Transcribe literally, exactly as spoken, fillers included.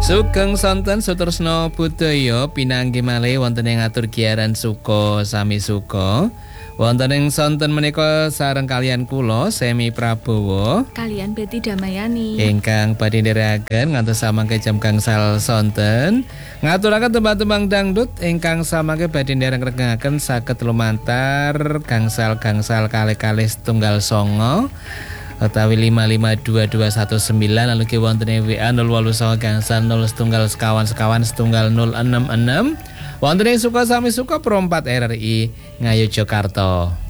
Sugeng sonten Sutresna Budaya pinanggih malih wonten ing atur giaran suka sami suka. Wonten ing sonten menika sareng kalian kula Semi Prabowo kalian Betty Damayani ingkang badhe nderekaken ngantos samangke jam gangsal sonten ngaturaken tembang-tembang dangdut ingkang samangke badhe nderekaken saged lumantar gangsal-gangsal kalih-kalih setunggal songo utawi lima lima dua dua satu sembilan lalu ki wonten ing W A nol wolu sanga gangsal nol setunggal sekawan sekawan setunggal nol enam enam wonten ing suka sami suka Pro empat R R I Ngayogyakarta.